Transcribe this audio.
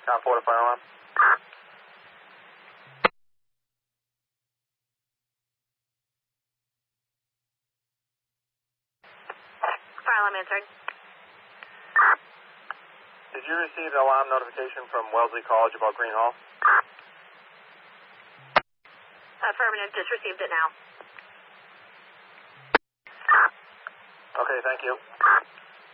Count 4 to fire alarm. Fire alarm answered. Did you receive an alarm notification from Wellesley College about Green Hall? Affirmative, just received it now. Okay, thank you.